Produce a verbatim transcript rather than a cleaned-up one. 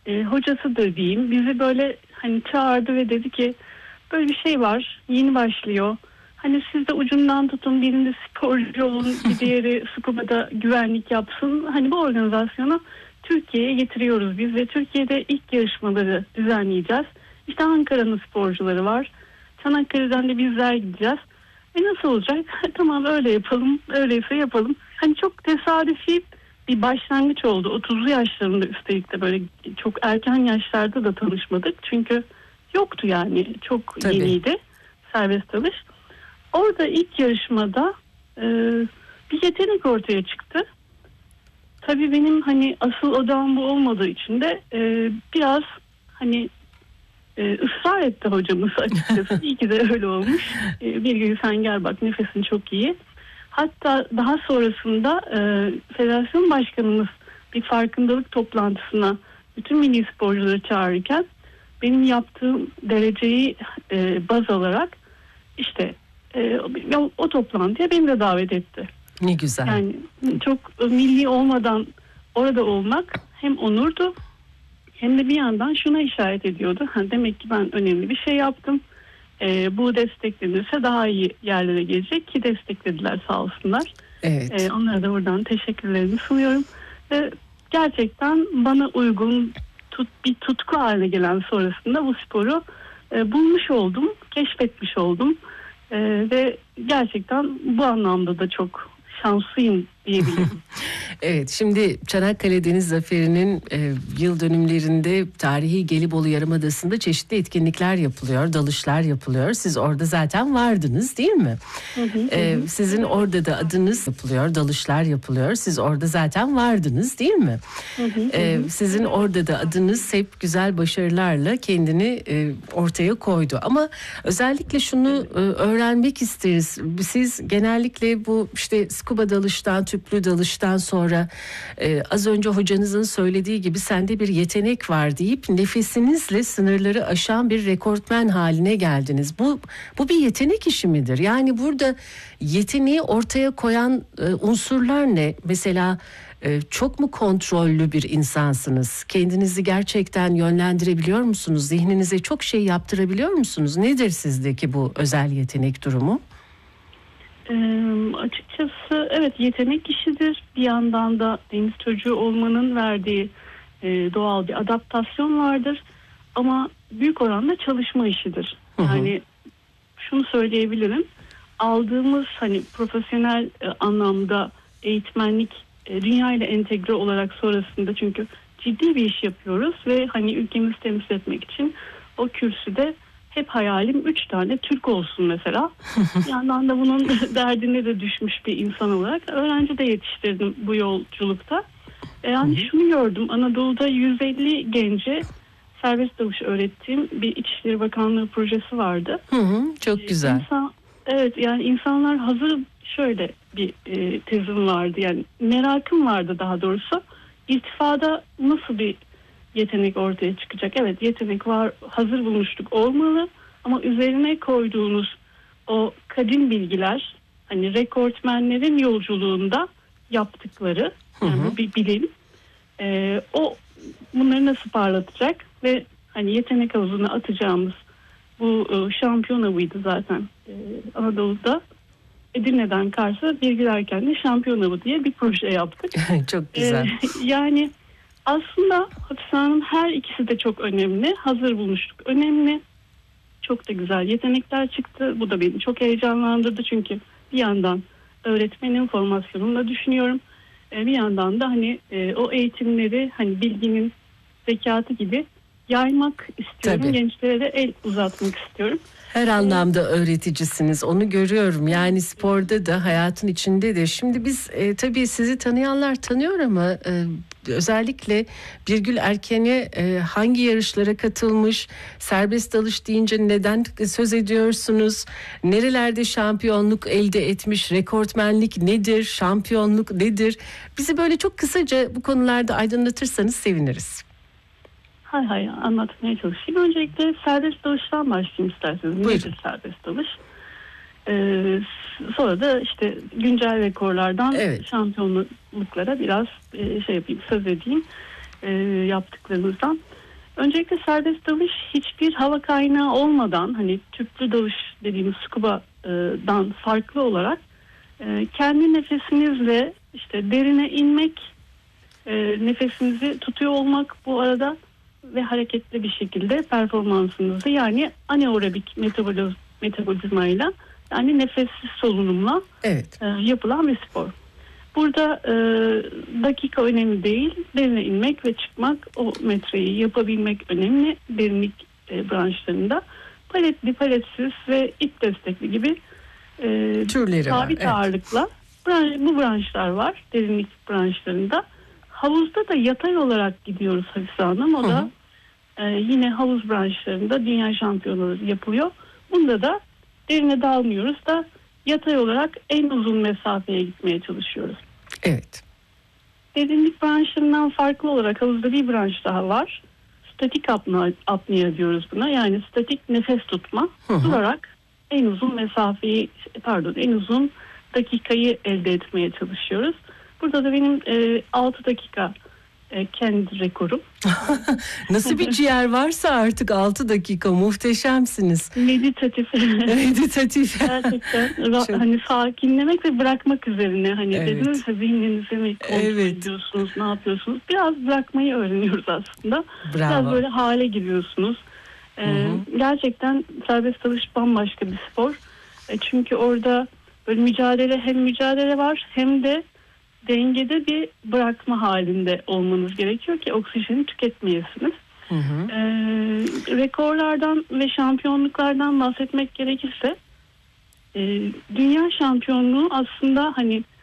e, hocası da diyeyim, bizi böyle hani çağırdı ve dedi ki böyle bir şey var, yeni başlıyor. Hani siz de ucundan tutun, birinde sporcu olun, bir diğeri Scuba'da güvenlik yapsın. Hani bu organizasyonu Türkiye'ye getiriyoruz biz ve Türkiye'de ilk yarışmaları düzenleyeceğiz. İşte Ankara'nın sporcuları var. Çanakkale'den de bizler gideceğiz. E nasıl olacak? Tamam, öyle yapalım, öyleyse yapalım. Hani çok tesadüfi bir başlangıç oldu. otuzlu yaşlarında, üstelik de böyle çok erken yaşlarda da tanışmadık. Çünkü yoktu yani, çok Tabii. yeniydi serbest dalış. Orada ilk yarışmada e, bir yetenek ortaya çıktı. Tabii benim hani asıl odağım bu olmadığı için de e, biraz hani e, ısrar etti hocamız açıkçası. İyi ki de öyle olmuş. E, bir gün sen gel bak, nefesin çok iyi. Hatta daha sonrasında e, federasyon başkanımız bir farkındalık toplantısına bütün milli sporcuları çağırırken benim yaptığım dereceyi e, baz alarak işte e, o, o toplantıya beni de davet etti. Ne güzel. Yani çok milli olmadan orada olmak hem onurdu hem de bir yandan şuna işaret ediyordu. Ha, demek ki ben önemli bir şey yaptım. E, bu desteklenirse daha iyi yerlere gelecek, ki desteklediler sağ olsunlar. Evet. E, onlara da buradan teşekkürlerimi sunuyorum. Ve gerçekten bana uygun tut, bir tutku haline gelen sonrasında bu sporu e, bulmuş oldum, keşfetmiş oldum. E, ve gerçekten bu anlamda da çok şanslıyım diyebilirim. Evet, şimdi Çanakkale Deniz Zaferi'nin e, yıl dönümlerinde tarihi Gelibolu Yarımadası'nda çeşitli etkinlikler yapılıyor, dalışlar yapılıyor. Siz orada zaten vardınız değil mi? Hı hı, E, hı. sizin orada da adınız yapılıyor, dalışlar yapılıyor. Siz orada zaten vardınız değil mi? Hı hı, hı. E, sizin orada da adınız hep güzel başarılarla kendini e, ortaya koydu. Ama özellikle şunu e, öğrenmek isteriz. Siz genellikle bu işte scuba dalıştan, tüplü dalıştan sonra e, az önce hocanızın söylediği gibi sende bir yetenek var deyip nefesinizle sınırları aşan bir rekortmen haline geldiniz. Bu bu bir yetenek işi midir? Yani burada yeteneği ortaya koyan e, unsurlar ne? Mesela e, çok mu kontrollü bir insansınız? Kendinizi gerçekten yönlendirebiliyor musunuz? Zihninize çok şey yaptırabiliyor musunuz? Nedir sizdeki bu özel yetenek durumu? E, açıkçası evet, yetenek işidir. Bir yandan da deniz çocuğu olmanın verdiği e, doğal bir adaptasyon vardır. Ama büyük oranda çalışma işidir. Hı hı. Yani şunu söyleyebilirim. Aldığımız hani profesyonel e, anlamda eğitmenlik e, dünya ile entegre olarak sonrasında, çünkü ciddi bir iş yapıyoruz ve hani ülkemizi temsil etmek için o kürsüde hep hayalim üç tane Türk olsun mesela. Bir yandan da bunun derdine de düşmüş bir insan olarak öğrenci de yetiştirdim bu yolculukta. E yani Hı hı. şunu gördüm, Anadolu'da yüz elli gence serbest dalış öğrettiğim bir İçişleri Bakanlığı projesi vardı. Hı hı, çok güzel. İnsan, evet yani insanlar hazır, şöyle bir e, tezim vardı, yani merakım vardı daha doğrusu. İrtifada nasıl bir yetenek ortaya çıkacak? Evet, yetenek var, hazır bulmuştuk olmalı, ama üzerine koyduğunuz o kadim bilgiler, hani rekortmenlerin yolculuğunda yaptıkları, yani Hı hı. bu bir bilim, e, o bunları nasıl parlatacak ve hani yetenek havuzuna atacağımız bu e, şampiyona buydu zaten e, Anadolu'da. Edirne'den Kars'a bir giderken de şampiyon avı diye bir proje yaptık. Çok güzel. Ee, yani aslında Hafize Hanım, her ikisi de çok önemli. Hazır bulmuştuk önemli. Çok da güzel yetenekler çıktı. Bu da beni çok heyecanlandırdı. Çünkü bir yandan öğretmenin formasyonunu da düşünüyorum. Ee, bir yandan da hani e, o eğitimleri hani bilginin zekatı gibi yaymak istiyorum. Tabii. Gençlere de el uzatmak istiyorum. Her anlamda öğreticisiniz, onu görüyorum. Yani sporda da, hayatın içinde de. Şimdi biz e, tabii sizi tanıyanlar tanıyor ama e, özellikle Birgül Erken'e e, hangi yarışlara katılmış, serbest dalış deyince neden söz ediyorsunuz, nerelerde şampiyonluk elde etmiş, rekortmenlik nedir, şampiyonluk nedir? Bizi böyle çok kısaca bu konularda aydınlatırsanız seviniriz. Hay hay, anlatmaya çalışayım. Öncelikle serbest dalıştan başlayayım isterseniz. Buyurun. Nedir serbest dalış? Ee, sonra da işte güncel rekorlardan Evet. şampiyonluklara biraz e, şey yapayım, söz edeyim. e, yaptıklarımızdan. Öncelikle serbest dalış hiçbir hava kaynağı olmadan, hani tüplü dalış dediğimiz scubadan farklı olarak e, kendi nefesinizle işte derine inmek, e, nefesinizi tutuyor olmak bu arada ve hareketli bir şekilde performansınızı, yani anaerobik metaboliz, metabolizmayla, yani nefessiz solunumla Evet. e, yapılan bir spor. Burada e, dakika önemli değil. Derine inmek ve çıkmak, o metreyi yapabilmek önemli derinlik e, branşlarında. Paletli, paletsiz ve ip destekli gibi e, Türleri var. sabit Evet. ağırlıkla branş, bu branşlar var derinlik branşlarında. Havuzda da yatay olarak gidiyoruz Hafize Hanım. O Hı hı. da e, yine havuz branşlarında dünya şampiyonaları yapılıyor. Bunda da derine dalmıyoruz da yatay olarak en uzun mesafeye gitmeye çalışıyoruz. Evet. Derinlik branşlarından farklı olarak havuzda bir branş daha var. Statik apnea, apnea diyoruz buna. Yani statik nefes tutma. Hı hı. Durarak en uzun mesafeyi, pardon en uzun dakikayı elde etmeye çalışıyoruz. Burada da benim e, altı dakika e, kendi rekorum. Nasıl bir ciğer varsa artık altı dakika, muhteşemsiniz. Meditatif. Meditatif. Gerçekten ra- Çok- hani sakinlemek ve bırakmak üzerine, hani Evet. dediniz ya, zihninizi mi kontrol Evet. ediyorsunuz, ne yapıyorsunuz? Biraz bırakmayı öğreniyoruz aslında. Biraz Bravo. böyle hale giriyorsunuz. Ee, Hı Gerçekten serbest dalış bambaşka bir spor. E, çünkü orada böyle mücadele, hem mücadele var hem de dengede bir bırakma halinde olmanız gerekiyor ki oksijeni tüketmeyesiniz. Hı hı. Ee, rekorlardan ve şampiyonluklardan bahsetmek gerekirse e, dünya şampiyonluğu aslında hani